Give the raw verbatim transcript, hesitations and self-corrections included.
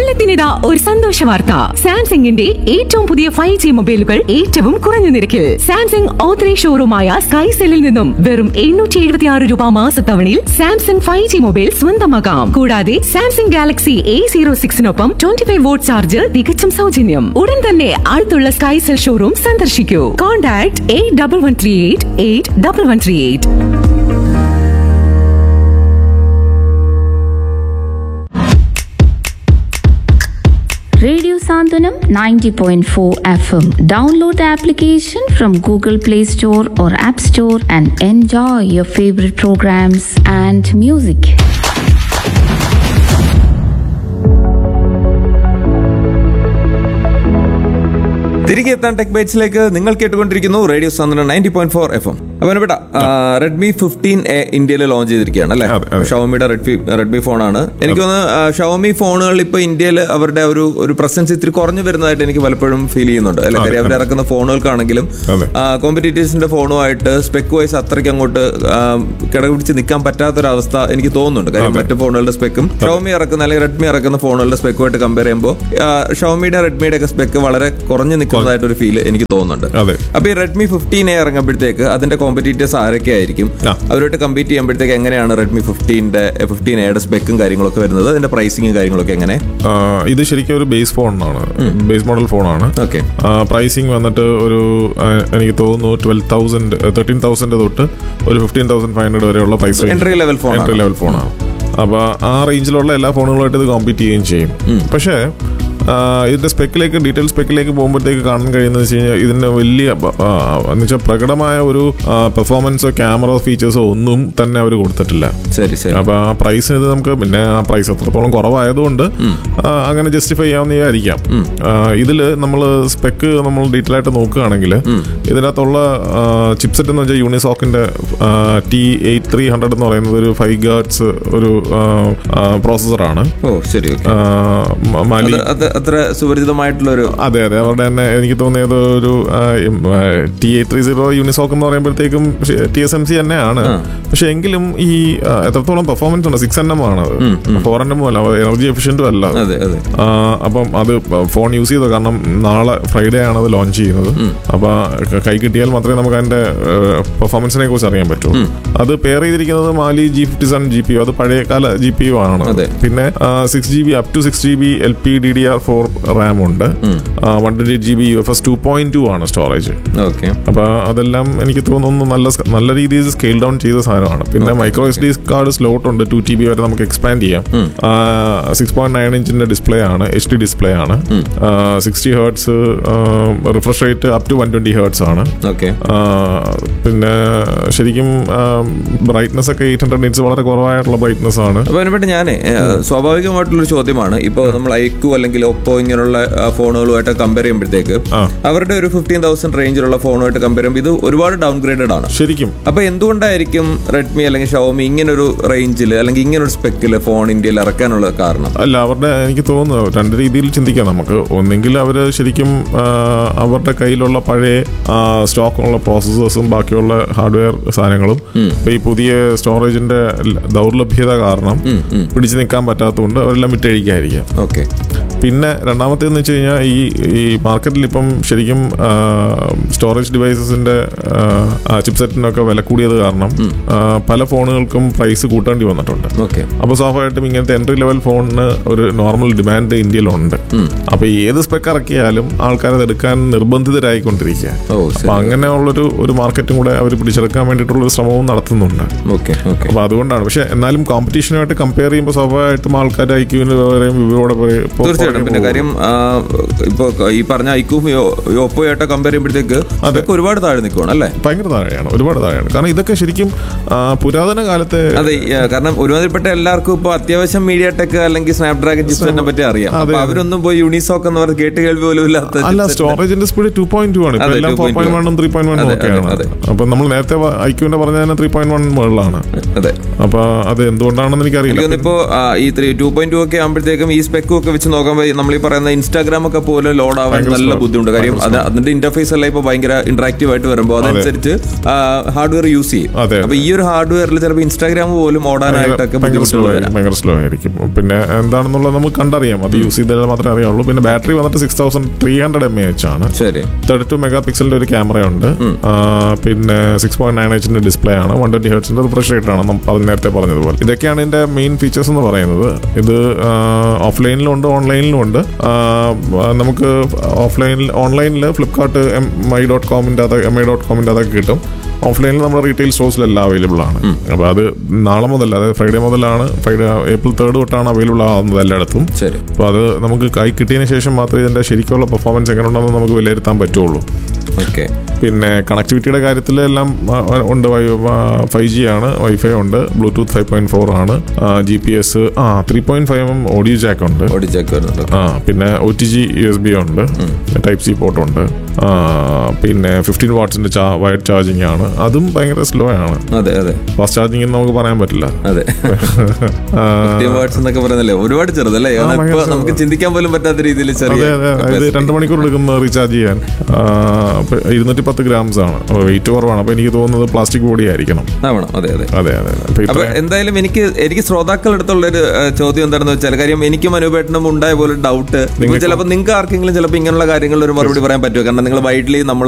കൊല്ലത്തിനിട ഒരു സന്തോഷ വാർത്ത. സാംസങ്ങിന്റെ ഏറ്റവും പുതിയ ഫൈവ് ജി മൊബൈലുകൾ ഏറ്റവും കുറഞ്ഞ നിരക്കിൽ സാംസങ് ഓത്തറൈസ്ഡ് ഷോറൂമായ സ്കൈസെല്ലിൽ നിന്നും വെറും എണ്ണൂറ്റി എഴുപത്തി ആറ് രൂപ മാസത്തവണയിൽ സാംസങ് ഫൈവ് ജി മൊബൈൽ സ്വന്തമാക്കാം. കൂടാതെ Samsung Galaxy A zero സിക്സിനൊപ്പം twenty five vote charge തികച്ചും സൗജന്യം. ഉടൻ തന്നെ അടുത്തുള്ള സ്കൈസെൽ ഷോറൂം സന്ദർശിക്കൂ. Contact eight double one three eight eight double one three eight. Radio Sandhanam ninety point four F M. Download the application from Google Play Store or App Store and enjoy your favorite programs and music. തിരികെ എത്താൻ tech ബൈറ്റ്സിലേക്ക് നിങ്ങൾ കേട്ടുകൊണ്ടിരിക്കുന്നു radio സാന്ത്വനം ninety point four F M. അപ്പൊ Beta Redmi fifteen A ഇന്ത്യയിൽ launch ചെയ്തിരിക്കുകയാണ് അല്ലെ? ഷവോമിയുടെ Redmi Redmi ഫോണാണ്. എനിക്ക് തോന്നുന്നു ഷവോമി ഫോണുകൾ ഇപ്പൊ ഇന്ത്യയിൽ അവരുടെ ഒരു ഒരു പ്രസൻസ് ഇത്തിരി കുറഞ്ഞു വരുന്നതായിട്ട് എനിക്ക് പലപ്പോഴും ഫീൽ ചെയ്യുന്നുണ്ട് അല്ലെ? കാര്യം അവർ ഇറക്കുന്ന ഫോണുകൾക്കാണെങ്കിലും കോമ്പറ്റീറ്റേഴ്സിന്റെ ഫോണുമായിട്ട് സ്പെക്ക് വൈസ് അത്രയ്ക്ക് അങ്ങോട്ട് കിടപിടിച്ച് നിൽക്കാൻ പറ്റാത്തൊരവസ്ഥ എനിക്ക് തോന്നുന്നുണ്ട്. കാര്യം മറ്റു ഫോണുകളുടെ സ്പെക്കും ഷവോമി ഇറക്കുന്ന അല്ലെങ്കിൽ റെഡ്മി ഇറക്കുന്ന ഫോണുകളുടെ സ്പെക്കുമായിട്ട് കമ്പയർ ചെയ്യുമ്പോൾ ഷവോമിയുടെ റെഡ്മിയുടെ ഒക്കെ സ്പെക്ക് വളരെ കുറഞ്ഞു നിൽക്കുന്നതായിട്ടൊരു ഫീൽ എനിക്ക് തോന്നുന്നുണ്ട്. അപ്പൊ ഈ റെഡ്മി ഫിഫ്റ്റീൻ എ ഇറങ്ങുമ്പോഴത്തേക്ക് അതിന്റെ കോമ്പറ്റീറ്റേഴ്സ് ആരൊക്കെ ആയിരിക്കും? അവരോട്ട് കമ്പീറ്റ് ചെയ്യുമ്പോഴത്തേക്ക് എങ്ങനെയാണ് റെഡ്മി ഫിഫ്റ്റീന്റെ ഫിഫ്റ്റീൻ എയുടെ സ്പെക്കും കാര്യങ്ങളൊക്കെ വരുന്നത്? അതിന്റെ പ്രൈസിംഗും കാര്യങ്ങളൊക്കെ എങ്ങനെ? ഇത് ശരിക്കും ഒരു ബേസ് ഫോണാണ്, ബേസ് മോഡൽ ഫോണാണ്. ഓക്കെ, പ്രൈസിംഗ് വന്നിട്ട് ഒരു എനിക്ക് തോന്നുന്നു ട്വൽവ് തൗസൻഡ് തേർട്ടീൻ തൗസൻഡ് തൊട്ട് ഒരു ഫിഫ്റ്റീൻ തൗസൻഡ് ഫൈവ് ഹൺഡ്രഡ് വരെയുള്ള price entry level phone entry level ഫോണാണ്. അപ്പൊ ആ റേഞ്ചിലുള്ള എല്ലാ ഫോണുകളായിട്ട് ഇത് കോമ്പീറ്റ് ചെയ്യുകയും ചെയ്യും. പക്ഷേ ഇതിന്റെ സ്പെക്കിലേക്ക് ഡീറ്റെയിൽ സ്പെക്കിലേക്ക് പോകുമ്പോഴത്തേക്ക് കാണാൻ കഴിയുന്നത് വെച്ച് കഴിഞ്ഞാൽ ഇതിന് വലിയ എന്ന് വെച്ചാൽ പ്രകടമായ ഒരു പെർഫോമൻസോ ക്യാമറ ഫീച്ചേഴ്സോ ഒന്നും തന്നെ അവർ കൊടുത്തിട്ടില്ല. ശരി ശരി. അപ്പൊ ആ പ്രൈസിന് ഇത് നമുക്ക് പിന്നെ ആ പ്രൈസ് അത്രത്തോളം കുറവായതുകൊണ്ട് അങ്ങനെ ജസ്റ്റിഫൈ ചെയ്യാവുന്നതായിരിക്കാം. ഇതിൽ നമ്മൾ സ്പെക്ക് നമ്മൾ ഡീറ്റെയിൽ ആയിട്ട് നോക്കുകയാണെങ്കിൽ ഇതിനകത്തുള്ള ചിപ്സെറ്റ് എന്ന് വെച്ചാൽ യൂണിസോക്കിന്റെ ടി എയ്റ്റ് ത്രീ ഹൺഡ്രഡ് എന്ന് പറയുന്നത് ഒരു ഫൈവ് ഗേർട്സ് ഒരു പ്രോസസറാണ്. ഓ ശരി. അത്ര സുപരിചിതമായിട്ടുള്ളൊരു അതെ അതെ അവരുടെ തന്നെ എനിക്ക് തോന്നിയത് ഒരു ടി എയ്റ്റ് ത്രീ സീറോ യൂണിസോക്ക് എന്ന് പറയുമ്പോഴത്തേക്കും ടി എസ് എം സി തന്നെയാണ്. പക്ഷെ എങ്കിലും ഈ എത്രത്തോളം പെർഫോമൻസ് ഉണ്ട്, സിക്സ് എൻ എം ആണ്, ഫോർ എൻ എം അല്ല, എനർജി എഫിഷ്യന്റും അല്ല. അപ്പം അത് ഫോൺ യൂസ് ചെയ്തത് കാരണം നാളെ ഫ്രൈഡേ ആണ് അത് ലോഞ്ച് ചെയ്യുന്നത്. അപ്പൊ കൈ കിട്ടിയാൽ മാത്രമേ നമുക്ക് അതിന്റെ പെർഫോമൻസിനെ കുറിച്ച് അറിയാൻ പറ്റൂ. അത് പെയർ ചെയ്തിരിക്കുന്നത് മാലി G fifty seven G P U, അത് പഴയകാല ജി പി യു ആണ്. പിന്നെ six G B up to six G B L P D D R four Ram ഉണ്ട്. One twenty eight G B U F S two point two ആണ് storage. അപ്പൊ അതെല്ലാം എനിക്ക് തോന്നുന്നു നല്ല നല്ല രീതിയിൽ സ്കെയിൽ ഡൗൺ ചെയ്ത സാധനമാണ്. പിന്നെ micro S D card slot ഉണ്ട്, ടു ടി ബി വരെ നമുക്ക് എക്സ്പാൻഡ് ചെയ്യാം. സിക്സ് പോയിന്റ് നയൻ ഇഞ്ചിന്റെ ഡിസ്പ്ലേ ആണ്, എച്ച് ഡി ഡിസ്പ്ലേ ആണ്. Sixty hertz refresh rate up to one twenty hertz ആണ്. പിന്നെ ശരിക്കും ബ്രൈറ്റ്നസ് ഒക്കെ എയ്റ്റ് ഹൺഡ്രഡ് നിറ്റ്സ് വളരെ കുറവായിട്ടുള്ള ബ്രൈറ്റ്നസ് ആണ്. അപ്പൊ ഞാൻ സ്വാഭാവികമായിട്ടുള്ളൊരു ചോദ്യമാണ്, ഇപ്പൊ നമ്മൾ ഐക്യു അല്ലെങ്കിൽ ഒപ്പോ ഇങ്ങനെയുള്ള ഫോണുകളുമായിട്ട് കമ്പയർ ചെയ്യുമ്പോഴത്തേക്ക് അവരുടെ ഒരു ഫിഫ്റ്റീൻ തൗസൻഡ് റേഞ്ചിലുള്ള ഫോണുമായിട്ട് കമ്പയർ ചെയ്യുമ്പോൾ ഇത് ഒരുപാട് ഡൗൺഗ്രേഡഡ് ആണ് ശരിക്കും. അപ്പൊ എന്തുകൊണ്ടായിരിക്കും റെഡ്മി അല്ലെങ്കിൽ ഷവോമി ഇങ്ങനൊരു റേഞ്ചിൽ അല്ലെങ്കിൽ ഇങ്ങനൊരു സ്പെക്കിൽ ഫോൺ ഇന്ത്യയിൽ ഇറക്കാനുള്ള കാരണം? അല്ല, അവരുടെ എനിക്ക് തോന്നുന്നു രണ്ട് രീതിയിൽ ചിന്തിക്കാം നമുക്ക്. ഒന്നെങ്കിൽ അവര് ശരിക്കും അവരുടെ കയ്യിലുള്ള പഴയ സ്റ്റോക്കുള്ള പ്രോസസ്സേഴ്സും ബാക്കിയുള്ള ഹാർഡ്വെയർ സാധനങ്ങളും ഈ പുതിയ സ്റ്റോറേജിന്റെ ദൗർലഭ്യത കാരണം പിടിച്ചു നിൽക്കാൻ പറ്റാത്തതുകൊണ്ട് അവരെല്ലാം വിറ്റഴിക്കായിരിക്കാം. ഓക്കെ. പിന്നെ രണ്ടാമത്തേന്ന് വെച്ച് കഴിഞ്ഞാൽ ഈ ഈ മാർക്കറ്റിൽ ഇപ്പം ശരിക്കും സ്റ്റോറേജ് ഡിവൈസസിന്റെ ചിപ്സെറ്റിനൊക്കെ വില കൂടിയത് കാരണം പല ഫോണുകൾക്കും പ്രൈസ് കൂട്ടേണ്ടി വന്നിട്ടുണ്ട്. അപ്പൊ സ്വാഭാവികമായിട്ടും ഇങ്ങനത്തെ എൻട്രി ലെവൽ ഫോണിന് ഒരു നോർമൽ ഡിമാൻഡ് ഇന്ത്യയിലുണ്ട്. അപ്പൊ ഏത് സ്പെക്ക് ഇറക്കിയാലും ആൾക്കാർ അത് എടുക്കാൻ നിർബന്ധിതരായിക്കൊണ്ടിരിക്കുക. അപ്പൊ അങ്ങനെയുള്ളൊരു ഒരു മാർക്കറ്റും കൂടെ അവർ പിടിച്ചെടുക്കാൻ വേണ്ടിയിട്ടുള്ള ഒരു ശ്രമവും നടത്തുന്നുണ്ട്. അപ്പൊ അതുകൊണ്ടാണ്. പക്ഷെ എന്നാലും കോമ്പറ്റീഷനുമായിട്ട് കമ്പയർ ചെയ്യുമ്പോൾ സ്വാഭാവികമായിട്ടും ആൾക്കാർ ഐക്യുവിന് പറയും, വിവോടെ തീർച്ചയായിട്ടും. പിന്നെ കാര്യം ഇപ്പൊ ഈ പറഞ്ഞ ഐക്യു ഒപ്പോയായിട്ട് കമ്പയർ ചെയ്യുമ്പോഴത്തേക്ക് അതൊക്കെ ഒരുപാട് താഴെ നിൽക്കുകയാണ് അല്ലേ? ഭയങ്കര താഴെയാണ്, ഒരുപാട് താഴെയാണ്. കാരണം ഇതൊക്കെ ശരിക്കും പുരാതന കാലത്തെ അതെ. കാരണം ഒരുമാതിരിപ്പെട്ട എല്ലാവർക്കും ഇപ്പൊ അത്യാവശ്യം മീഡിയ ടെക് അല്ലെങ്കിൽ സ്നാപ്ഡ്രാഗൺ ചിപ്സിനെ പറ്റി അറിയാം. അവരൊന്നും പോയി യൂണിസോക്ക് എന്ന് പറഞ്ഞ് കേട്ട് കേൾവി പോലും ഇല്ലാത്ത അല്ല. സ്റ്റോറേജിന്റെ സ്പീഡ് ടു പോയിന്റ് ടു ആണ്. ഫോർ പോയിന്റ് വണ്ണും ത്രീ പോയിന്റ് വണ്ണും ഒക്കെയാണ്. അപ്പൊ നമ്മൾ നേരത്തെ ഐക്യുവിന്റെ പറഞ്ഞ ത്രീ പോയിന്റ് വൺ മുകളിലാണ്. അതെ. അപ്പൊ അത് എന്തുകൊണ്ടാണെന്ന് എനിക്കറിയില്ല. ഇപ്പോ ഈ ടു പോയിന്റ് ടു ഒക്കെ ആകുമ്പോഴത്തേക്കും ഈ സ്പെക്കും ഒക്കെ വെച്ച് നോക്കാൻ നമ്മൾ ഈ പറയുന്ന ഇൻസ്റ്റാഗ്രാം ഒക്കെ പോലെ ലോഡ് ആവാൻ നല്ല ബുദ്ധിമുട്ട്. കാര്യം അത് അതിന്റെ ഇന്റർഫേസ് എല്ലാം ഇപ്പൊ ഭയങ്കര ഇന്ററാക്റ്റീവ് ആയിട്ട് വരുമ്പോൾ അതനുസരിച്ച് ഹാർഡ്വെയർ യൂസ് ചെയ്യും. അപ്പൊ ഈ ഒരു ഹാർഡ്വെയറിൽ ചിലപ്പോൾ ഇൻസ്റ്റാഗ്രാം പോലും ഓടാനായിട്ടൊക്കെ ഭയങ്കര സ്ലോ ആയിരിക്കും. പിന്നെ എന്താണെന്നുള്ളത് നമുക്ക് കണ്ടറിയാം, അത് യൂസ് ചെയ്താൽ മാത്രമേ അറിയാവുള്ളൂ. പിന്നെ ബാറ്ററി വന്നിട്ട് six thousand three hundred M A H ആണ്. തേർട്ടി ടു മെഗാ പിക്സലിന്റെ ഒരു ക്യാമറയുണ്ട്. പിന്നെ സിക്സ് പോയിന്റ് നയൻ എച്ചിന്റെ ഡിസ്പ്ലേ ആണ്. വൺ ട്വന്റി ഹെർട്സിന്റെ റിഫ്രഷ് റേറ്റ് ആണ് അത് നേരത്തെ പറഞ്ഞതുപോലെ. ഇതൊക്കെയാണ് ഇതിന്റെ മെയിൻ ഫീച്ചേഴ്സ് എന്ന് പറയുന്നത്. ഇത് ഓഫ്ലൈനിലും ഉണ്ട് ഓൺലൈനിലും ഉണ്ട്. നമുക്ക് ഓഫ്ലൈനിൽ ഓൺലൈനിൽ ഫ്ലിപ്കാർട്ട് എം ഐ ഡോട്ട് കോമിന്റെ അത് എം ഐ ഡോട്ട് കോമിന്റെ അതൊക്കെ കിട്ടും. ഓഫ്ലൈനിൽ നമ്മുടെ റീറ്റെയിൽ സ്റ്റോഴ്സിലെല്ലാം അവൈലബിൾ ആണ്. അപ്പോൾ അത് നാളെ മുതൽ, അതായത് ഫ്രൈഡേ മുതലാണ്, ഫ്രൈഡേ ഏപ്രിൽ തേർഡ് തൊട്ടാണ് അവൈലബിൾ ആവുന്നത് എല്ലായിടത്തും. അപ്പോൾ അത് നമുക്ക് കൈ കിട്ടിയതിന് ശേഷം മാത്രമേ ഇതിന്റെ ശരിക്കുള്ള പെർഫോമൻസ് എങ്ങനെ ഉണ്ടെന്ന് നമുക്ക് വിലയിരുത്താൻ പറ്റുള്ളൂ. ഓക്കെ. പിന്നെ കണക്ടിവിറ്റിയുടെ കാര്യത്തിൽ എല്ലാം ഉണ്ട്. ഫൈവ് ജി ആണ്, വൈഫൈ ഉണ്ട്, ബ്ലൂടൂത്ത് ഫൈവ് പോയിന്റ് ഫോർ ആണ്, ജി പി എസ് ആ three point five M audio Jack ഉണ്ട്. ആ പിന്നെ O T G U S B ഉണ്ട്, ടൈപ്പ് സി പോർട്ട് ഉണ്ട്. പിന്നെ ഫിഫ്റ്റീൻ വാട്ട്സിന്റെ വയർഡ് ചാർജിങ് ആണ്. അതും ഭയങ്കര സ്ലോ ആണ്. അതെ അതെ ഫാസ്റ്റ് ചാർജിങ് നമുക്ക് പറയാൻ പറ്റില്ല. അതെ, ഒരുപാട് ചെറുതല്ലേ, നമുക്ക് ചിന്തിക്കാൻ പോലും പറ്റാത്ത രീതിയിൽ. രണ്ട് മണിക്കൂർ എടുക്കുന്ന റീചാർജ് ചെയ്യാൻ. ഇരുന്നൂറ്റി പത്ത് ഗ്രാംസ് ആണ്, വെയിറ്റ് കുറവാണ്. അപ്പൊ എനിക്ക് തോന്നുന്നത് പ്ലാസ്റ്റിക് ബോഡി ആയിരിക്കണം. അതെ അതെ അതെ അതെ. അപ്പൊ എന്തായാലും എനിക്ക് എനിക്ക് ശ്രോതാക്കളുടെ അടുത്തുള്ളൊരു ചോദ്യം എന്താണെന്ന് വെച്ചാൽ, കാര്യം എനിക്കും അനുപേട്ടനും ഉണ്ടായ പോലെ ഡൗട്ട്, ചിലപ്പോൾ നിങ്ങൾക്ക് ആർക്കെങ്കിലും ചിലപ്പോൾ ഇങ്ങനെയുള്ള കാര്യങ്ങളിൽ ഒരു മറുപടി പറയാൻ പറ്റുമോ? കാരണം നിങ്ങൾ വൈഡ്ലി നമ്മൾ